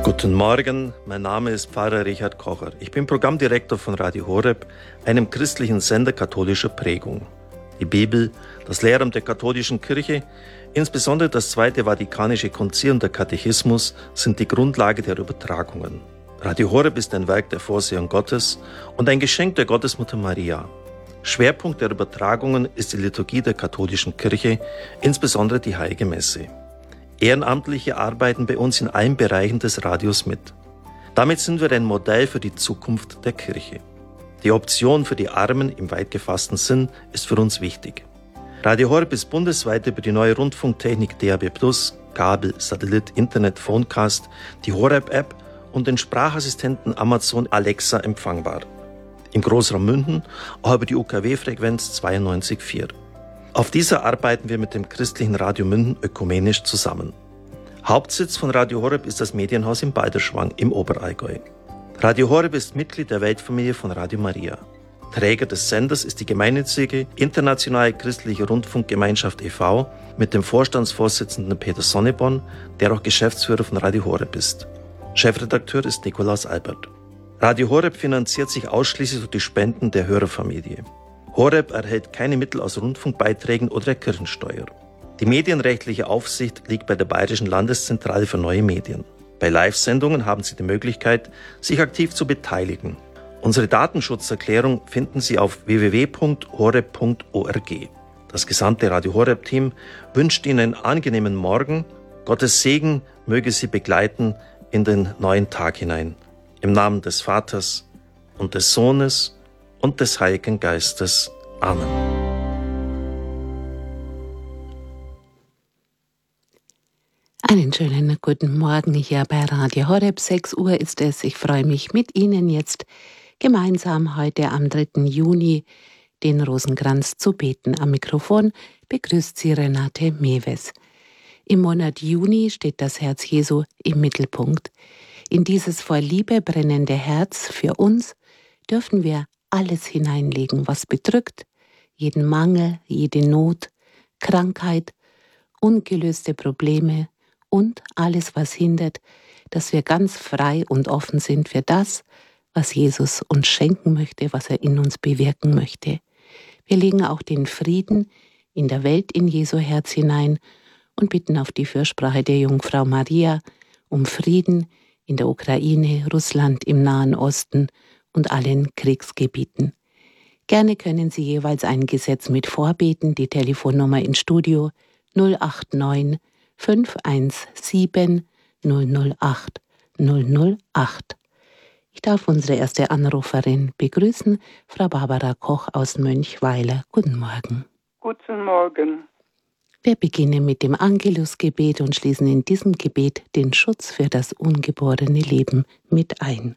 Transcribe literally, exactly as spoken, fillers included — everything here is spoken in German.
Guten Morgen, mein Name ist Pfarrer Richard Kocher. Ich bin Programmdirektor von Radio Horeb, einem christlichen Sender katholischer Prägung. Die Bibel, das Lehramt der katholischen Kirche, insbesondere das Zweite Vatikanische Konzil und der Katechismus sind die Grundlage der Übertragungen. Radio Horeb ist ein Werk der Vorsehung Gottes und ein Geschenk der Gottesmutter Maria. Schwerpunkt der Übertragungen ist die Liturgie der katholischen Kirche, insbesondere die Heilige Messe. Ehrenamtliche arbeiten bei uns in allen Bereichen des Radios mit. Damit sind wir ein Modell für die Zukunft der Kirche. Die Option für die Armen im weit gefassten Sinn ist für uns wichtig. Radio Horeb ist bundesweit über die neue Rundfunktechnik D A B plus, Kabel, Satellit, Internet, Phonecast, die Horeb-App und den Sprachassistenten Amazon Alexa empfangbar. Im Großraum München auch über die U K W-Frequenz zweiundneunzig Komma vier. Auf dieser arbeiten wir mit dem christlichen Radio München ökumenisch zusammen. Hauptsitz von Radio Horeb ist das Medienhaus in Balderschwang im Oberallgäu. Radio Horeb ist Mitglied der Weltfamilie von Radio Maria. Träger des Senders ist die gemeinnützige Internationale Christliche Rundfunkgemeinschaft e V mit dem Vorstandsvorsitzenden Peter Sonneborn, der auch Geschäftsführer von Radio Horeb ist. Chefredakteur ist Nikolaus Albert. Radio Horeb finanziert sich ausschließlich durch die Spenden der Hörerfamilie. Horeb erhält keine Mittel aus Rundfunkbeiträgen oder der Kirchensteuer. Die medienrechtliche Aufsicht liegt bei der Bayerischen Landeszentrale für neue Medien. Bei Live-Sendungen haben Sie die Möglichkeit, sich aktiv zu beteiligen. Unsere Datenschutzerklärung finden Sie auf w w w punkt horeb punkt org. Das gesamte Radio Horeb-Team wünscht Ihnen einen angenehmen Morgen. Gottes Segen möge Sie begleiten in den neuen Tag hinein. Im Namen des Vaters und des Sohnes und des Heiligen Geistes. Amen. Einen schönen guten Morgen hier bei Radio Horeb. sechs Uhr ist es. Ich freue mich mit Ihnen jetzt gemeinsam heute am dritten Juni den Rosenkranz zu beten. Am Mikrofon begrüßt Sie Renate Mewes. Im Monat Juni steht das Herz Jesu im Mittelpunkt. In dieses vor Liebe brennende Herz für uns dürfen wir alles hineinlegen, was bedrückt, jeden Mangel, jede Not, Krankheit, ungelöste Probleme und alles, was hindert, dass wir ganz frei und offen sind für das, was Jesus uns schenken möchte, was er in uns bewirken möchte. Wir legen auch den Frieden in der Welt in Jesu Herz hinein und bitten auf die Fürsprache der Jungfrau Maria um Frieden in der Ukraine, Russland, im Nahen Osten und allen Kriegsgebieten. Gerne können Sie jeweils ein Gesetz mit vorbeten. Die Telefonnummer ins Studio null acht neun fünf eins sieben null null acht null null acht. Ich darf unsere erste Anruferin begrüßen, Frau Barbara Koch aus Mönchweiler. Guten Morgen. Guten Morgen. Wir beginnen mit dem Angelusgebet und schließen in diesem Gebet den Schutz für das ungeborene Leben mit ein.